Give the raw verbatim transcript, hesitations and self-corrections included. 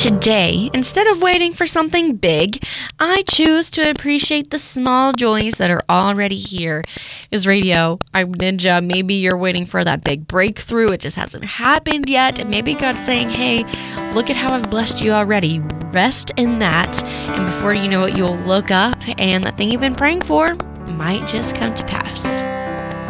Today, instead of waiting for something big, I choose to appreciate the small joys that are already here. Is radio, I'm Ninja. Maybe you're waiting for that big breakthrough. It just hasn't happened yet. And maybe God's saying, hey, look at how I've blessed you already. Rest in that. And before you know it, you'll look up and the thing you've been praying for might just come to pass.